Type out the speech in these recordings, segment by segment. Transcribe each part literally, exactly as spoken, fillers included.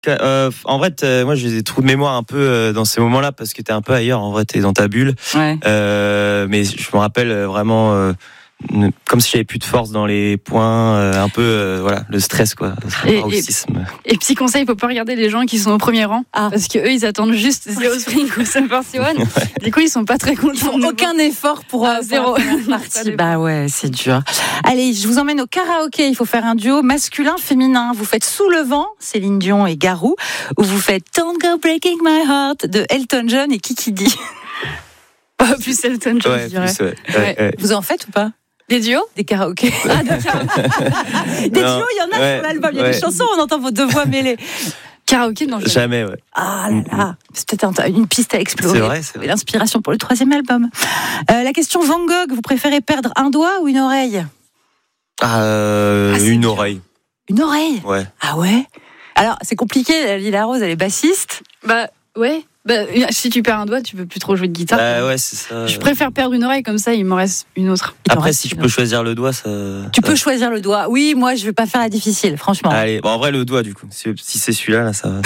Euh, en vrai, moi j'ai des trous de mémoire un peu euh, dans ces moments-là parce que t'es un peu ailleurs. En vrai, t'es dans ta bulle. Ouais. Euh, mais je me rappelle vraiment euh, comme si j'avais plus de force dans les poings, euh, un peu euh, voilà, le stress quoi, le paroxysme. Et, et petit conseil, il faut pas regarder les gens qui sont au premier rang ah. parce que eux ils attendent juste Zero Spring ou Sum forty-one. Ouais. Du coup ils sont pas très contents. Ils font aucun effort pour ah, zéro partie. Bah ouais, c'est dur. Allez, je vous emmène au karaoké. Il faut faire un duo masculin-féminin. Vous faites Sous le vent, Céline Dion et Garou, ou vous faites Don't Go Breaking My Heart de Elton John et Kiki D. Oh, plus Elton John, ouais, je dirais. Plus, ouais. Ouais, ouais. Vous en faites ou pas? Des duos? Des karaokés. Ah, des karaokés. Des duos, il y en a ouais, sur l'album. Il y a ouais. des chansons, on entend vos deux voix mêlées. Karaoké, non, jamais. Jamais, ouais. Ah là là, c'est peut-être une piste à explorer. C'est vrai, c'est vrai. L'inspiration pour le troisième album. Euh, la question Van Gogh, vous préférez perdre un doigt ou une oreille? euh, ah, Une oreille. Une oreille? Ouais. Ah ouais? Alors, c'est compliqué, Lila Rose, elle est bassiste. Bah, ouais. Bah, si tu perds un doigt, tu peux plus trop jouer de guitare. Bah ouais, c'est ça. Je préfère perdre une oreille, comme ça, il m'en reste une autre. Après, si je peux choisir le doigt, ça. Tu ça... peux choisir le doigt. Oui, moi, je vais pas faire la difficile, franchement. Allez, bon, en vrai, le doigt, du coup. Si, si c'est celui-là, là, ça va.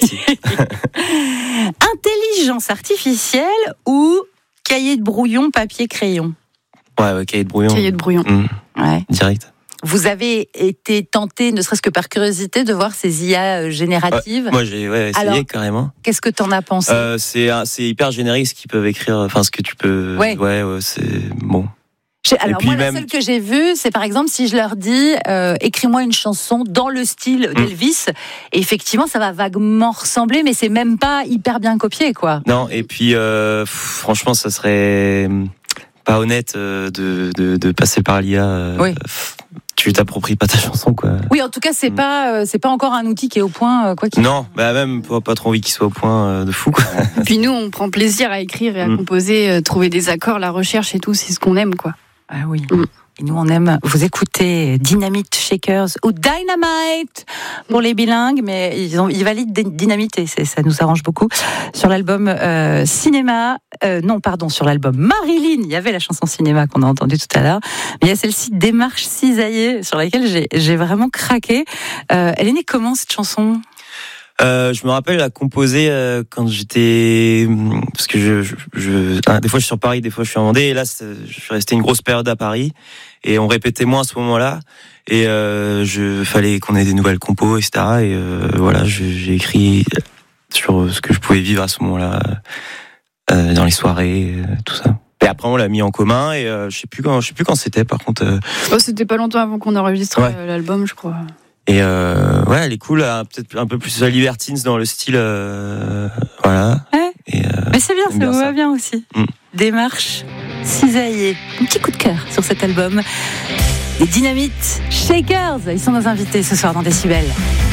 Intelligence artificielle ou cahier de brouillon, papier, crayon? Ouais, ouais, cahier de brouillon. Cahier de brouillon. Mmh. Ouais. Direct. Vous avez été tenté, ne serait-ce que par curiosité, de voir ces I A génératives. Ouais, moi, j'ai ouais, essayé alors, carrément. Qu'est-ce que t'en as pensé? euh, c'est, c'est hyper générique ce qu'ils peuvent écrire. Enfin, ce que tu peux. Ouais, ouais, ouais c'est bon. J'ai, alors moi, même... la seule que j'ai vue, c'est par exemple si je leur dis euh, écris-moi une chanson dans le style d'Elvis. Mmh. Et effectivement, ça va vaguement ressembler, mais c'est même pas hyper bien copié, quoi. Non, et puis euh, pff, franchement, ça serait pas honnête euh, de, de, de passer par l'I A. Euh, oui. Pff, tu t'appropries pas ta chanson, quoi. Oui, en tout cas, c'est mmh. pas euh, c'est pas encore un outil qui est au point, euh, quoi qu'il. Non, bah même pas, pas trop envie qu'il soit au point euh, de fou, quoi. Et puis nous, on prend plaisir à écrire et à mmh. composer, euh, trouver des accords, la recherche et tout, c'est ce qu'on aime, quoi. Ah oui. Mmh. Et nous, on aime vous écouter Dynamite Shakers ou Dynamite pour les bilingues, mais ils, ont, ils valident Dynamite et c'est, ça nous arrange beaucoup. Sur l'album euh, Cinéma, euh, non, pardon, sur l'album Marilyn, il y avait la chanson Cinéma qu'on a entendue tout à l'heure, mais il y a celle-ci Démarche cisaillée sur laquelle j'ai, j'ai vraiment craqué. Euh, elle est née comment cette chanson ? Euh, je me rappelle la composer euh, quand j'étais parce que je, je, je ah, des fois je suis sur Paris, des fois je suis en Vendée et là je suis resté une grosse période à Paris et on répétait moins à ce moment-là et euh, je fallait qu'on ait des nouvelles compos, et cetera. Et euh, voilà, je, j'ai écrit sur ce que je pouvais vivre à ce moment-là euh, dans les soirées, euh, tout ça. Et après on l'a mis en commun et euh, je sais plus quand je sais plus quand c'était par contre. Euh... Oh, c'était pas longtemps avant qu'on enregistre ouais. l'album, je crois. Et euh, ouais, elle est cool, peut-être un peu plus libertines dans le style, euh, voilà. Ouais. Et, euh, mais c'est bien, ça vous va bien aussi. Mm. Démarche cisaillée. Un petit coup de cœur sur cet album. Les Dynamite Shakers, ils sont nos invités ce soir dans Décibel.